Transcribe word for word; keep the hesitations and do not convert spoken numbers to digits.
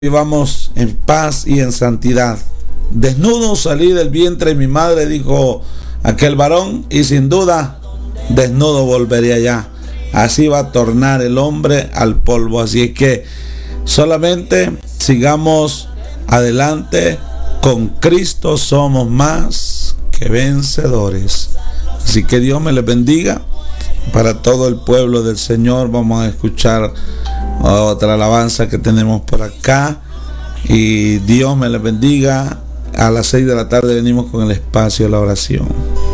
Vivamos en paz y en santidad. Desnudo salí del vientre de mi madre, dijo aquel varón, y sin duda desnudo volveré allá. Así va a tornar el hombre al polvo. Así es que solamente sigamos adelante. Con Cristo somos más que vencedores. Así que Dios me les bendiga. Para todo el pueblo del Señor vamos a escuchar otra alabanza que tenemos por acá. Y Dios me les bendiga. A las seis de la tarde venimos con el espacio de la oración.